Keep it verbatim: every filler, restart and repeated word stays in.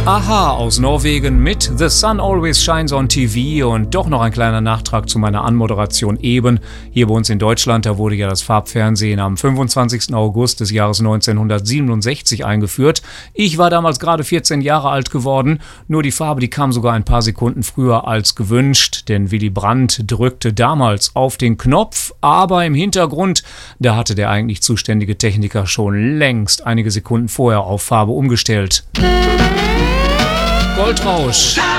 a-ha aus Norwegen mit The Sun Always Shines on T V und doch noch ein kleiner Nachtrag zu meiner Anmoderation eben. Hier bei uns in Deutschland, da wurde ja das Farbfernsehen am fünfundzwanzigsten August des Jahres neunzehnhundertsiebenundsechzig eingeführt. Ich war damals gerade vierzehn Jahre alt geworden, nur die Farbe, die kam sogar ein paar Sekunden früher als gewünscht, denn Willy Brandt drückte damals auf den Knopf, aber im Hintergrund, da hatte der eigentlich zuständige Techniker schon längst einige Sekunden vorher auf Farbe umgestellt. Goldrausch.